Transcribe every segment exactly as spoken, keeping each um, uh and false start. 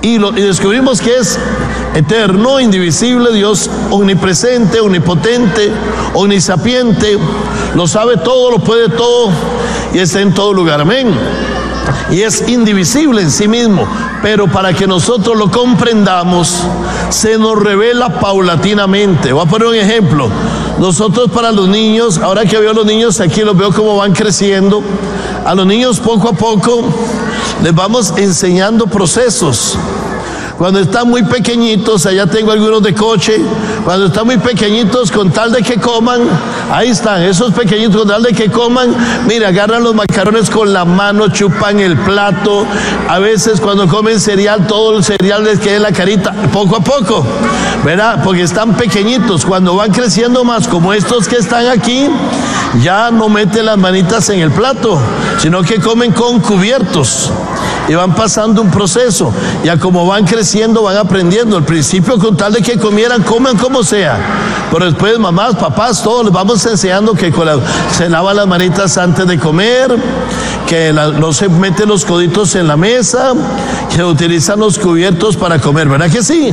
y, lo, y descubrimos que es eterno, indivisible, Dios omnipresente, omnipotente, omnisapiente, lo sabe todo, lo puede todo y está en todo lugar. Amén. Y es indivisible en sí mismo, pero para que nosotros lo comprendamos, se nos revela paulatinamente. Voy a poner un ejemplo. Nosotros para los niños, ahora que veo a los niños aquí, los veo cómo van creciendo. A los niños poco a poco les vamos enseñando procesos. Cuando están muy pequeñitos, allá tengo algunos de coche, cuando están muy pequeñitos, con tal de que coman, ahí están, esos pequeñitos, con tal de que coman, mira, agarran los macarrones con la mano, chupan el plato, a veces cuando comen cereal, todo el cereal les queda en la carita, poco a poco, ¿verdad? Porque están pequeñitos. Cuando van creciendo más, como estos que están aquí, ya no meten las manitas en el plato, sino que comen con cubiertos. Y van pasando un proceso, ya como van creciendo, van aprendiendo. Al principio, con tal de que comieran, coman como sea, pero después mamás, papás, todos les vamos enseñando que con la, se lavan las manitas antes de comer, que la, no se meten los coditos en la mesa, que utilizan los cubiertos para comer, ¿verdad que sí?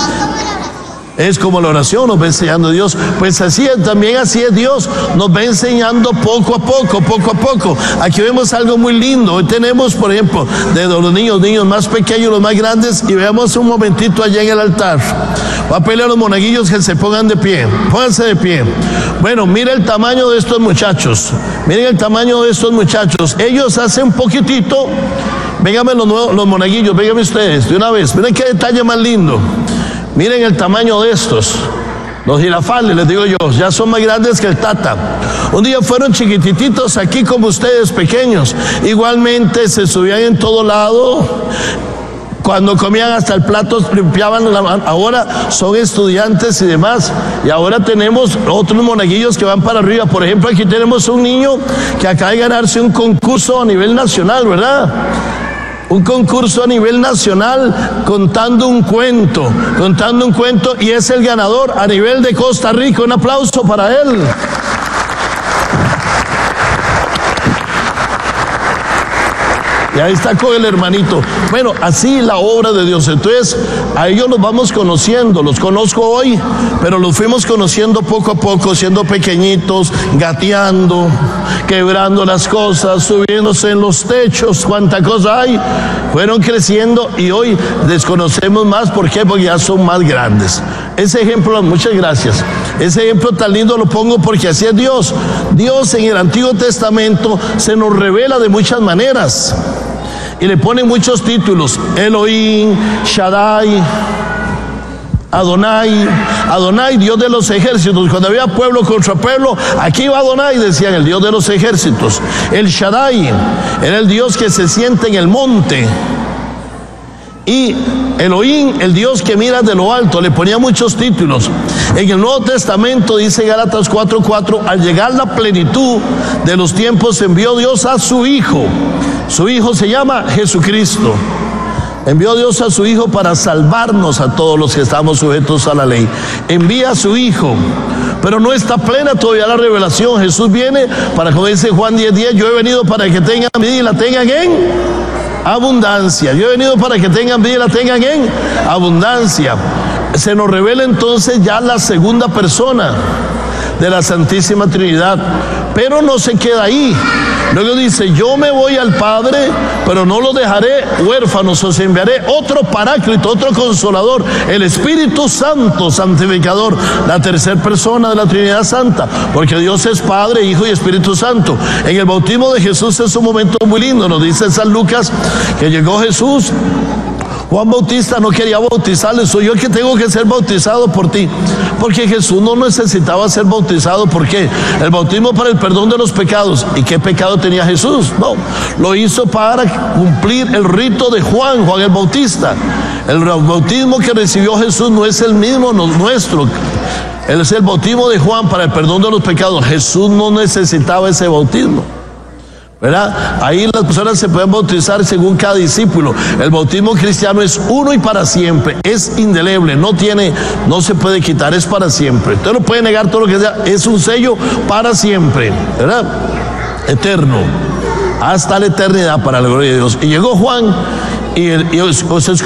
Es como la oración, nos va enseñando Dios. Pues así es, también así es Dios, nos va enseñando poco a poco, poco a poco. Aquí vemos algo muy lindo. Hoy tenemos, por ejemplo, de los niños, niños más pequeños, los más grandes, y veamos un momentito allá en el altar. Va a pedirle a los monaguillos que se pongan de pie, pónganse de pie. Bueno, mira el tamaño de estos muchachos, miren el tamaño de estos muchachos. Ellos hacen un poquitito, vénganme los, nuevos, los monaguillos, vénganme ustedes, de una vez, miren qué detalle más lindo. Miren el tamaño de estos, los girafales, les digo yo, ya son más grandes que el Tata. Un día fueron chiquititos aquí como ustedes, pequeños. Igualmente se subían en todo lado. Cuando comían hasta el plato limpiaban la mano. Ahora son estudiantes y demás. Y ahora tenemos otros monaguillos que van para arriba. Por ejemplo, aquí tenemos un niño que acaba de ganarse un concurso a nivel nacional, ¿verdad? Un concurso a nivel nacional contando un cuento, contando un cuento, y es el ganador a nivel de Costa Rica. Un aplauso para él. Y ahí está con el hermanito. Bueno, así la obra de Dios. Entonces, a ellos los vamos conociendo. Los conozco hoy, pero los fuimos conociendo poco a poco, siendo pequeñitos, gateando, quebrando las cosas, subiéndose en los techos, cuánta cosa hay. Fueron creciendo y hoy desconocemos más. ¿Por qué? Porque ya son más grandes. Ese ejemplo, muchas gracias. Ese ejemplo tan lindo lo pongo porque así es Dios. Dios en el Antiguo Testamento se nos revela de muchas maneras. Y le ponen muchos títulos: Elohim, Shaddai, Adonai, Adonai, Dios de los ejércitos. Cuando había pueblo contra pueblo, aquí va Adonai, decían, el Dios de los ejércitos. El Shaddai era el Dios que se siente en el monte. Y Elohim, el Dios que mira de lo alto. Le ponía muchos títulos. En el Nuevo Testamento dice Gálatas cuatro cuatro, al llegar la plenitud de los tiempos envió Dios a su Hijo. Su Hijo se llama Jesucristo. Envió Dios a su Hijo para salvarnos a todos los que estamos sujetos a la ley. Envía a su Hijo, pero no está plena todavía la revelación. Jesús viene para, como dice Juan diez diez, yo he venido para que tengan vida y la tengan en abundancia. Yo he venido para que tengan vida y la tengan en abundancia. Se nos revela entonces ya la segunda persona de la Santísima Trinidad, pero no se queda ahí. Luego dice, yo me voy al Padre, pero no lo dejaré huérfanos, os enviaré otro Paráclito, otro Consolador, el Espíritu Santo, santificador, la tercera persona de la Trinidad Santa, porque Dios es Padre, Hijo y Espíritu Santo. En el bautismo de Jesús es un momento muy lindo. Nos dice San Lucas que llegó Jesús. Juan Bautista no quería bautizarle, soy yo el que tengo que ser bautizado por ti, porque Jesús no necesitaba ser bautizado. ¿Por qué? El bautismo para el perdón de los pecados. ¿Y qué pecado tenía Jesús? No, lo hizo para cumplir el rito de Juan, Juan el Bautista. El bautismo que recibió Jesús no es el mismo nuestro. Él es el bautismo de Juan para el perdón de los pecados. Jesús no necesitaba ese bautismo, ¿verdad? Ahí las personas se pueden bautizar según cada discípulo. El bautismo cristiano es uno y para siempre, es indeleble, no tiene, no se puede quitar, es para siempre. Usted no puede negar todo lo que sea, es un sello para siempre, ¿verdad? Eterno, hasta la eternidad, para la gloria de Dios. Y llegó Juan y, y os, os